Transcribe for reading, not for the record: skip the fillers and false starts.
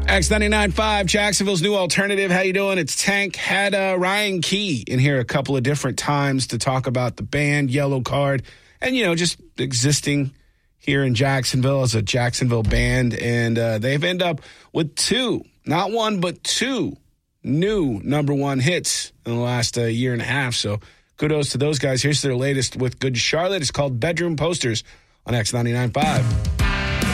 X99.5, Jacksonville's new alternative. How you doing? It's Tank. Had Ryan Key in here a couple of different times to talk about the band Yellow Card and, just existing here in Jacksonville as a Jacksonville band. And they've ended up with two, not one, but two new number one hits in the last year and a half. So kudos to those guys. Here's their latest with Good Charlotte. It's called Bedroom Posters on X99.5.